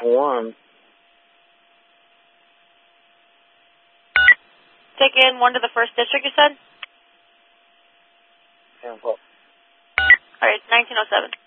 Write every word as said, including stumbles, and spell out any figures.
one. Take in one to the first district, you said? ten four. All right, nineteen oh seven.